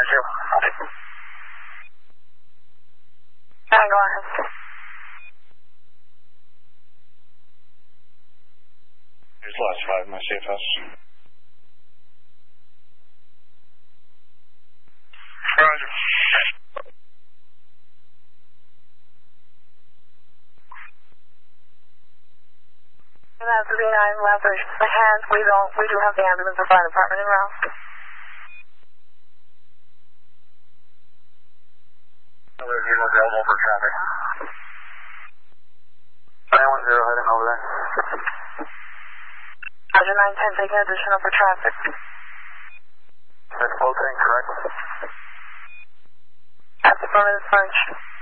you. Go ahead. Here's the last 5, my CFS. Roger. And that's 39 Leverage. The hands, we do have the ambulance and fire department in route. Vehicle available for traffic. 910 heading over there. Roger 910 taking additional for traffic. That's floating, correct? That's affirmative French.